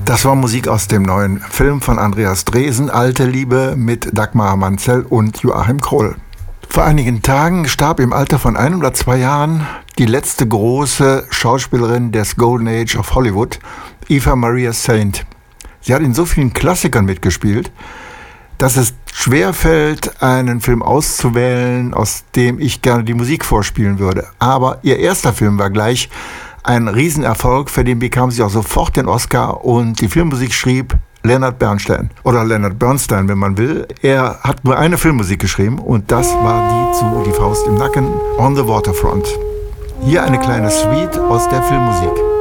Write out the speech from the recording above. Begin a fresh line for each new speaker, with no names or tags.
Das war Musik aus dem neuen Film von Andreas Dresen, Alte Liebe, mit Dagmar Mansell und Joachim Kroll. Vor einigen Tagen starb im Alter von 1 oder 2 Jahren die letzte große Schauspielerin des Golden Age of Hollywood, Eva Maria Saint. Sie hat in so vielen Klassikern mitgespielt, dass es schwerfällt, einen Film auszuwählen, aus dem ich gerne die Musik vorspielen würde. Aber ihr erster Film war gleich ein Riesenerfolg, für den bekam sie auch sofort den Oscar, und die Filmmusik schrieb Leonard Bernstein. Oder Leonard Bernstein, wenn man will. Er hat nur eine Filmmusik geschrieben, und das war die zu Die Faust im Nacken, On the Waterfront. Hier eine kleine Suite aus der Filmmusik.